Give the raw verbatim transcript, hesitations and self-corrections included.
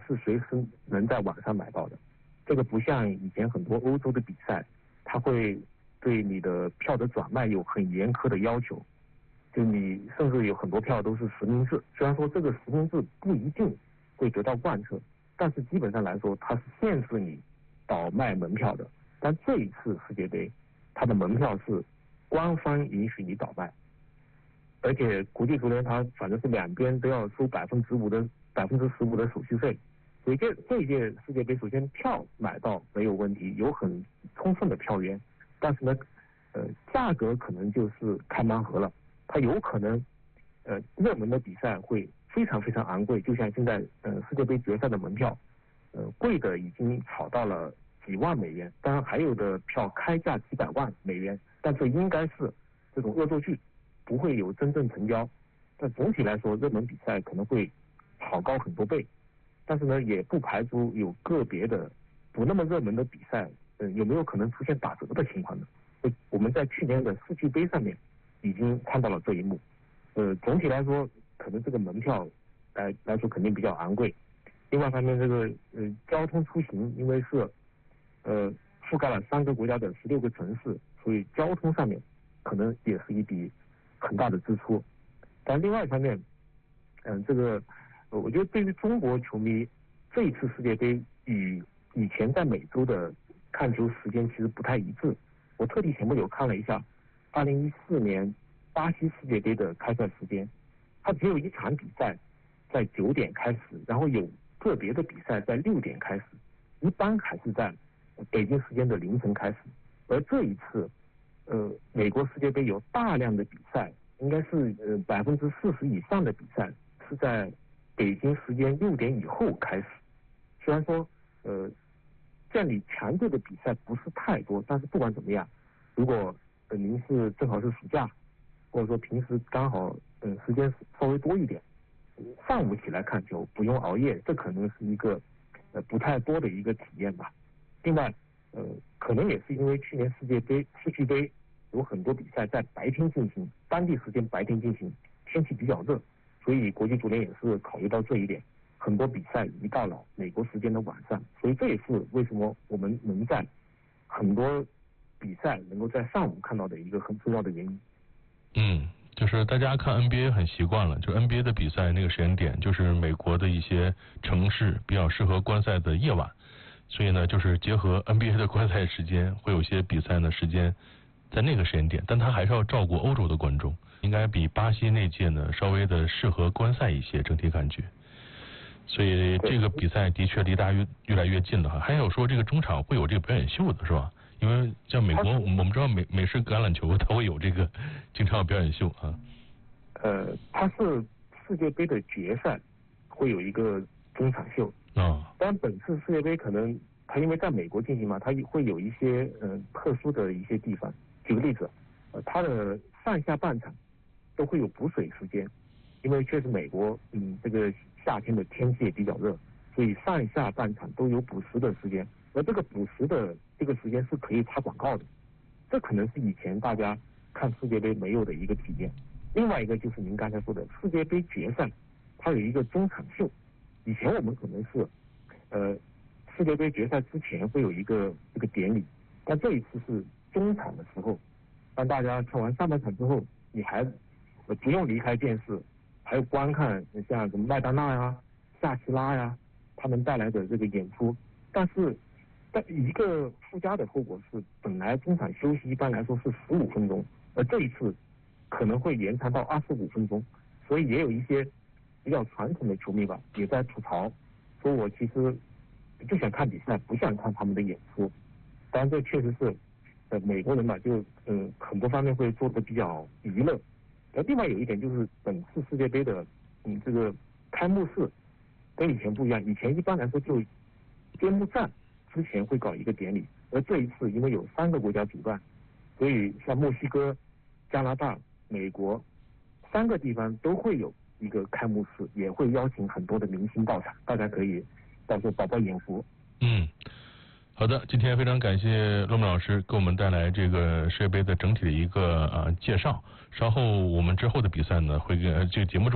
是随时能在网上买到的。这个不像以前很多欧洲的比赛，它会对你的票的转卖有很严苛的要求，就你甚至有很多票都是实名制。虽然说这个实名制不一定会得到贯彻，但是基本上来说，它是限制你倒卖门票的。但这一次世界杯，它的门票是官方允许你倒卖，而且国际足联它反正是两边都要收百分之五的百分之十五的手续费，所以这这一届世界杯首先票买到没有问题，有很充分的票源，但是呢，呃，价格可能就是开盲盒了，它有可能，呃，热门的比赛会非常非常昂贵，就像现在呃世界杯决赛的门票，呃，贵的已经炒到了几万美元，当然还有的票开价几百万美元，但这应该是这种恶作剧，不会有真正成交。但总体来说，热门比赛可能会炒高很多倍，但是呢，也不排除有个别的不那么热门的比赛，呃，有没有可能出现打折的情况呢？我们在去年的世俱杯上面已经看到了这一幕。呃，总体来说，可能这个门票来来说肯定比较昂贵。另外一方面，这个呃交通出行，因为是呃覆盖了三个国家的十六个城市，所以交通上面可能也是一笔很大的支出。但另外一方面，嗯、呃，这个我觉得对于中国球迷，这一次世界杯与以前在美洲的看球时间其实不太一致。我特地前不久看了一下二零一四年巴西世界杯的开赛时间，它只有一场比赛在九点开始，然后有个别的比赛在六点开始，一般还是在北京时间的凌晨开始。而这一次，呃，美国世界杯有大量的比赛，应该是呃百分之四十以上的比赛是在北京时间六点以后开始。虽然说，呃。这样你强队的比赛不是太多，但是不管怎么样，如果呃您是正好是暑假，或者说平时刚好嗯、呃、时间稍微多一点，上午起来看球不用熬夜，这可能是一个呃不太多的一个体验吧。另外呃可能也是因为去年世界杯世俱杯有很多比赛在白天进行，当地时间白天进行，天气比较热，所以国际足联也是考虑到这一点。很多比赛移到了美国时间的晚上，所以这也是为什么我们能在很多比赛能够在上午看到的一个很重要的原因。 嗯，就是大家看 N B A 很习惯了，就 N B A 的比赛那个时间点，就是美国的一些城市比较适合观赛的夜晚，所以呢，就是结合 N B A 的观赛时间，会有些比赛呢时间在那个时间点，但他还是要照顾欧洲的观众，应该比巴西那届呢稍微的适合观赛一些，整体感觉。所以这个比赛的确离大家越越来越近了哈。还有说这个中场会有这个表演秀的是吧？因为像美国，我们知道美美式橄榄球它会有这个经常表演秀啊。 呃，它是世界杯的决赛会有一个中场秀啊。 当然本次世界杯可能它因为在美国进行嘛，它会有一些嗯、呃、特殊的一些地方。举个例子，呃，它的上下半场都会有补水时间，因为确实美国嗯这个。夏天的天气也比较热，所以上下半场都有补时的时间，而这个补时的这个时间是可以插广告的，这可能是以前大家看世界杯没有的一个体验。另外一个就是您刚才说的世界杯决赛，它有一个中场秀，以前我们可能是呃世界杯决赛之前会有一个这个典礼，但这一次是中场的时候，当大家看完上半场之后，你还呃不用离开电视。还有观看像什么麦当娜呀、夏奇拉呀，他们带来的这个演出，但是但一个附加的后果是，本来中场休息一般来说是十五分钟，而这一次可能会延长到二十五分钟，所以也有一些比较传统的球迷吧，也在吐槽，说我其实就想看比赛，不想看他们的演出。当然这确实是呃美国人嘛，就嗯、呃、很多方面会做的比较娱乐。而另外有一点就是本次世界杯的嗯这个开幕式跟以前不一样，以前一般来说就揭幕战之前会搞一个典礼，而这一次因为有三个国家主办，所以像墨西哥、加拿大、美国三个地方都会有一个开幕式，也会邀请很多的明星到场，大家可以到时候饱饱眼福。 嗯。好的，今天非常感谢骆木老师给我们带来这个世界杯的整体的一个呃介绍。稍后我们之后的比赛呢，会跟这个节目中。